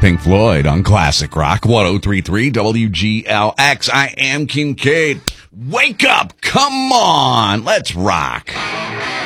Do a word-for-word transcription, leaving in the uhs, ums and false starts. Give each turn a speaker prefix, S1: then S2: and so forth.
S1: Pink Floyd on Classic Rock one oh three point three W G L X. I am Kincaid. Wake up. Come on. Let's rock.